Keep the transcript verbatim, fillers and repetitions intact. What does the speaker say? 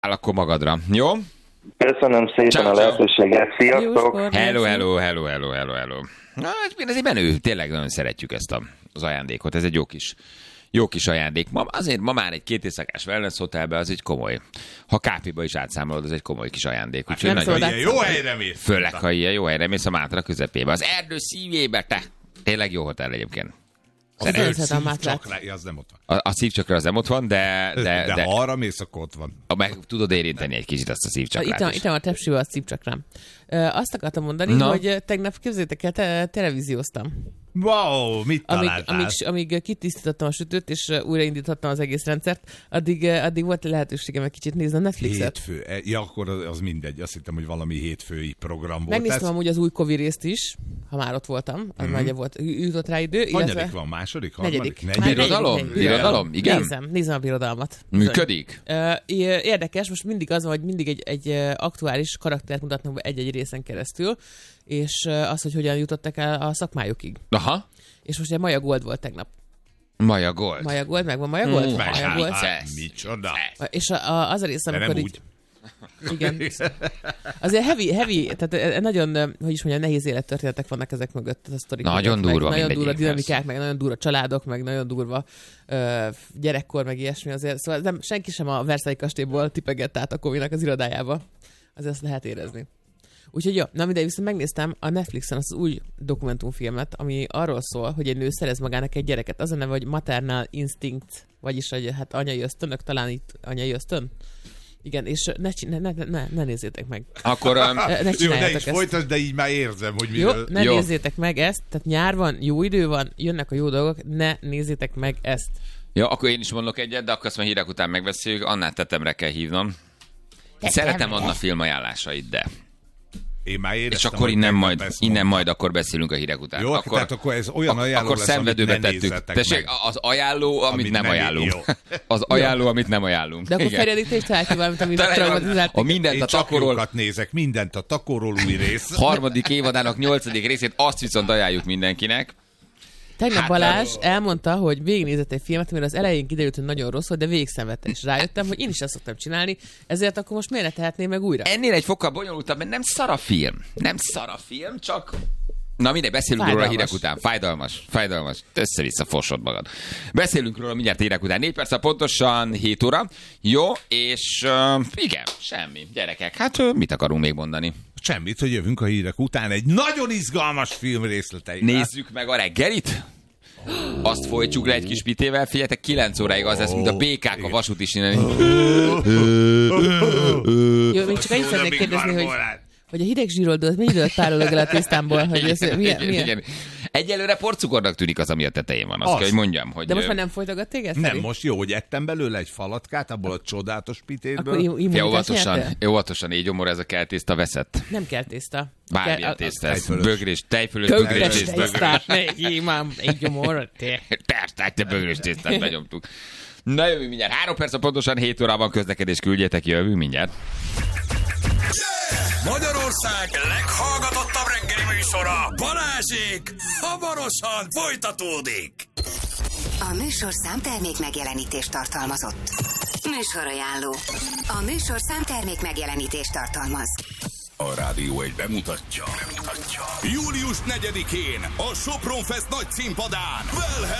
akkor magadra. Jó? Köszönöm szépen ciao, a lehetőséget. Sziasztok! Hello, hello, hello, hello, hello, hello. Na, ez egy menő, tényleg nagyon szeretjük ezt a, az ajándékot. Ez egy jó kis, jó kis ajándék. Ma, azért ma már egy két éjszakás wellness hotelbe az egy komoly. Ha ká pé-ba is átszámolod, az egy komoly kis ajándék. Hát nem nagyon ilyen jó helyre mész. Főleg, ha ilyen jó helyre mész a Mátra közepébe. Az erdő szívébe, te! Tényleg jó hotel egyébként. Az szívcsakra, az nem ott van. A, a szívcsakra az nem ott van, de... De, de, de ha arra mész, akkor ott van. Meg tudod érinteni egy kicsit azt a szívcsakrát itt, itt van a tepsivel a szívcsakrám. Azt akartam mondani, no. hogy tegnap képzeljétek el, te, televízióztam. Wow, mit találtál? Amíg, amíg, amíg kitisztítottam a sütőt, és újraindítottam az egész rendszert, addig, addig volt lehetőségem egy kicsit nézni a Netflixet. Hétfő. Ja, akkor az, az mindegy. Azt hittem, hogy valami hétfői program volt. Megnéztem ez. amúgy az új Kovi részt is, ha már ott voltam. Az mm-hmm. már volt, jutott rá idő. Hanyadik illetve... van? Második? Harmadik? Negyedik. Birodalom? Birodalom? Igen? Nézem, nézem a birodalmat. Működik? Érdekes, most mindig az van, hogy mindig egy, egy aktuális karaktert mutatnak be egy-egy részen keresztül, és az, hogy hogyan jutottak el a szakmájukig. Aha. És most ugye Maja Gold volt tegnap. Maja Gold. Maja Gold, megvan Maja Gold? Mm, Maja Gold. Micsoda. És a, a, az a rész, amikor így... úgy. Igen. Azért heavy, heavy, tehát nagyon, hogy is mondjam, nehéz élettörténetek vannak ezek mögött. A sztorik nagyon mögött, durva. Meg, nagyon durva dinamikák, meg nagyon durva családok, meg nagyon durva uh, gyerekkor, meg ilyesmi azért. Szóval nem, senki sem a Versailles kastélyból tipegett át a Kovinak az irodájába. Azért azt lehet érezni. Úgyhogy jó, na mindegy, viszont megnéztem a Netflixen az új dokumentumfilmet, ami arról szól, hogy egy nő szerez magának egy gyereket. Az a neve, hogy Maternal Instinct, vagyis hogy hát anyai ösztönök, talán itt anyai ösztön. Igen, és ne, ne, ne, ne, ne nézzétek meg. Akkor... Um... Ne jó, ne is folytasd, de így már érzem, hogy miről... Jó, ne jó. nézzétek meg ezt, tehát nyár van, jó idő van, jönnek a jó dolgok, ne nézzétek meg ezt. Jó, akkor én is mondok egyet, de akkor azt már hírek után megbeszéljük. Annát Tetemre kell hívnom. Szeretem Anna filmajánlásait, de... Én már éreztem, és akkor innen majd, innen majd akkor beszélünk a hírek után. Jó, akkor, tehát akkor ez olyan ajánló akkor lesz, szenvedőbe amit ne tettük. Tessék, az ajánló, amit, amit nem, nem ajánlunk. Jó. Az ajánló, amit nem ajánlunk. De akkor Ferjedik, te is találj valamit, amit traumatizáltak. A mindent a takorról... nézek, mindent a takorról új rész. Harmadik évadának nyolcadik részét, azt viszont ajánljuk mindenkinek. Tegnap hát, Balázs elmondta, hogy végignézett egy filmet, amire az elején kiderült, hogy nagyon rossz volt, de végig szenvedte, és rájöttem, hogy én is ezt szoktam csinálni, ezért akkor most miért ne tehetném meg újra? Ennél egy fokkal bonyolultabb, mert nem szar a film. Nem szar a film, csak... Na mindegy, beszélünk róla a hírek után. Fájdalmas, fájdalmas. Össze-vissza fosod magad. Beszélünk róla mindjárt hírek után. négy perc, pontosan hét óra. Jó, és uh, igen, semmi. Gyerekek, hát uh, mit akarunk még mondani? Semmit, hogy jövünk a hírek után egy nagyon izgalmas film részleteivel. Nézzük meg a reggelit. Azt folytjuk le egy kis pitével. Figyeljetek, kilenc óráig az lesz, mint a békák a vasút is innen. Jó, még csak annyit szeretnék kérdezni, hogy, hogy a hideg zsíroldó, mi időt párolog el a tésztámból? Hogy ez, milyen, igen, milyen? Igen. Egyelőre porcukornak tűnik az, ami a tetején van. Azt, azt. kell, hogy mondjam. Hogy de most már nem folytogat téged? Nem, most jó, hogy ettem belőle egy falatkát, abból a csodálatos pitéből. Akkor ja, óvatosan, óvatosan, így gyomor, ez a keltészta veszett. Nem keltészta. Bármilyen tészta ez. Bögrés, tejfölös, bögrés tészta. Így már, így gyomor. Persze, te bögrés tésztát benyomtuk. Na jövünk mindjárt. Három perc, pontosan hét órában közlekedés, küldjétek, jövünk mindjárt. Magyarország leghallgatottabb reggeli műsora, Balázsék, hamarosan folytatódik. A műsorszám termék megjelenítést tartalmazott. Műsorajánló. A műsorszám termék megjelenítést tartalmaz. A Rádió egy bemutatja. bemutatja. július negyedikén a Sopron Fest nagy színpadán Well